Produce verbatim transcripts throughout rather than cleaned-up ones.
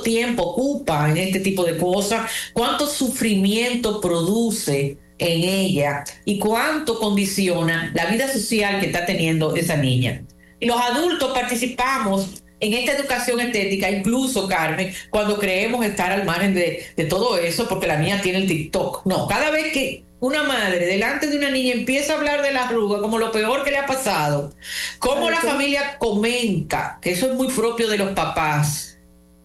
cuánto tiempo ocupa en este tipo de cosas, cuánto sufrimiento produce en ella y cuánto condiciona la vida social que está teniendo esa niña. Y los adultos participamos en esta educación estética, incluso, Carmen, cuando creemos estar al margen de, de todo eso, porque la niña tiene el TikTok. No, cada vez que una madre delante de una niña empieza a hablar de la arruga como lo peor que le ha pasado, como la familia comenta, que eso es muy propio de los papás.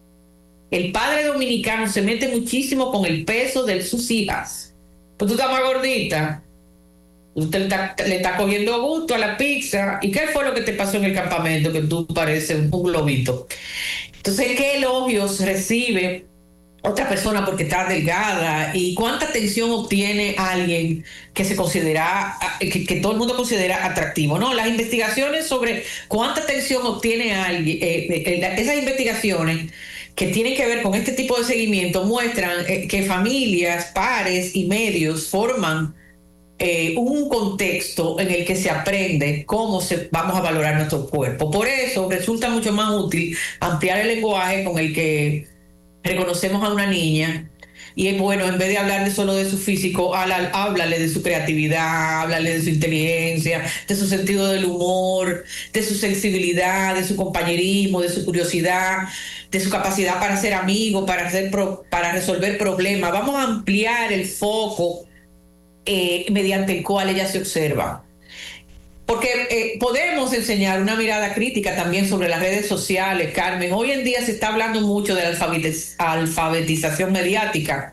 El padre dominicano se mete muchísimo con el peso de sus hijas. Pues tú estás más gordita, usted le está, le está cogiendo gusto a la pizza. ¿Y qué fue lo que te pasó en el campamento? Que tú pareces un, un globito. Entonces, ¿qué elogios recibe otra persona porque está delgada? ¿Y cuánta atención obtiene alguien que se considera, que, que todo el mundo considera atractivo? No, las investigaciones sobre cuánta atención obtiene alguien, eh, eh, esas investigaciones que tienen que ver con este tipo de seguimiento muestran eh, que familias, pares y medios forman eh, un contexto en el que se aprende cómo se, vamos a valorar nuestro cuerpo. Por eso resulta mucho más útil ampliar el lenguaje con el que reconocemos a una niña. Y es bueno, en vez de hablarle solo de su físico, háblale de su creatividad, háblale de su inteligencia, de su sentido del humor, de su sensibilidad, de su compañerismo, de su curiosidad, de su capacidad para ser amigo, para, hacer pro, para resolver problemas. Vamos a ampliar el foco eh, mediante el cual ella se observa. Porque eh, podemos enseñar una mirada crítica también sobre las redes sociales, Carmen. Hoy en día se está hablando mucho de la alfabetiz- alfabetización mediática,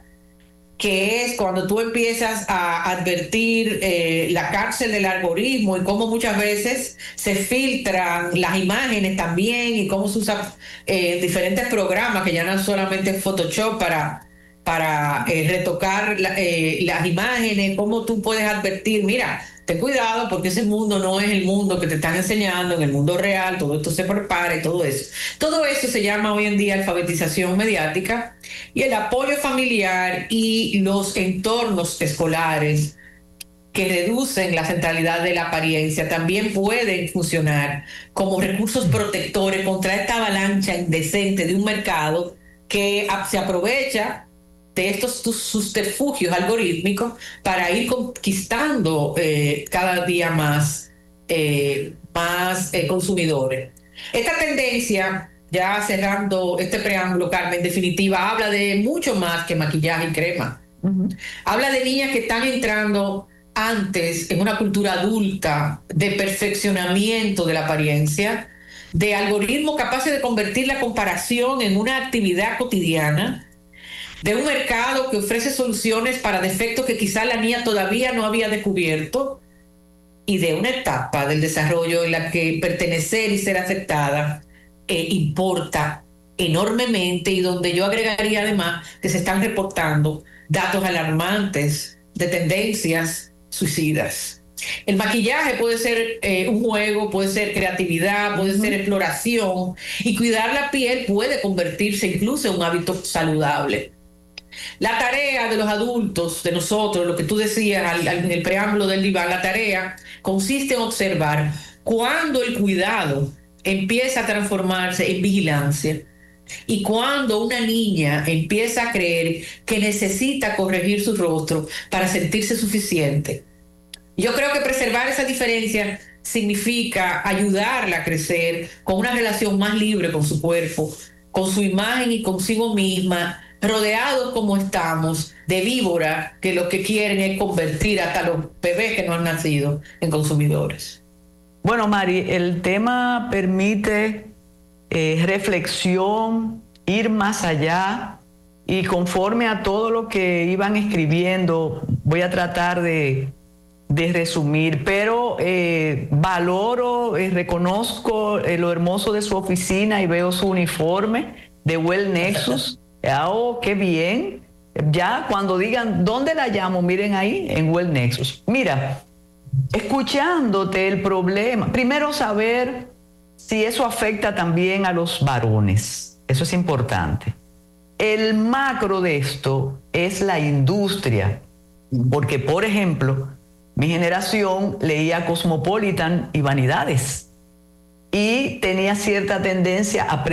que es cuando tú empiezas a advertir eh, la cárcel del algoritmo y cómo muchas veces se filtran las imágenes también y cómo se usan eh, diferentes programas que ya no solamente Photoshop para, para eh, retocar la, eh, las imágenes, cómo tú puedes advertir, mira, ten cuidado porque ese mundo no es el mundo que te están enseñando, en el mundo real, todo esto se prepara y todo eso. Todo eso se llama hoy en día alfabetización mediática, y el apoyo familiar y los entornos escolares que reducen la centralidad de la apariencia también pueden funcionar como recursos protectores contra esta avalancha indecente de un mercado que se aprovecha de estos subterfugios algorítmicos para ir conquistando eh, cada día más, eh, más eh, consumidores. Esta tendencia, ya cerrando este preámbulo, Carmen, en definitiva, habla de mucho más que maquillaje y crema. Uh-huh. Habla de niñas que están entrando antes en una cultura adulta de perfeccionamiento de la apariencia, de algoritmos capaces de convertir la comparación en una actividad cotidiana, de un mercado que ofrece soluciones para defectos que quizá la niña todavía no había descubierto, y de una etapa del desarrollo en la que pertenecer y ser aceptada eh, importa enormemente, y donde yo agregaría además que se están reportando datos alarmantes de tendencias suicidas. El maquillaje puede ser eh, un juego, puede ser creatividad, puede uh-huh. ser exploración, y cuidar la piel puede convertirse incluso en un hábito saludable. La tarea de los adultos, de nosotros, lo que tú decías al, al, en el preámbulo del diván, la tarea consiste en observar cuándo el cuidado empieza a transformarse en vigilancia y cuando una niña empieza a creer que necesita corregir su rostro para sentirse suficiente. Yo creo que preservar esa diferencia significa ayudarla a crecer con una relación más libre con su cuerpo, con su imagen y consigo misma, rodeados como estamos de víboras que lo que quieren es convertir hasta los bebés que no han nacido en consumidores. Bueno, Mari, el tema permite eh, reflexión, ir más allá, y conforme a todo lo que iban escribiendo, voy a tratar de, de resumir, pero eh, valoro, eh, reconozco eh, lo hermoso de su oficina y veo su uniforme de Well Nexus. Oh, qué bien. Ya cuando digan dónde la llamo, miren ahí en Well Nexus. Mira, escuchándote el problema, primero saber si eso afecta también a los varones. Eso es importante. El macro de esto es la industria, porque, por ejemplo, mi generación leía Cosmopolitan y Vanidades y tenía cierta tendencia a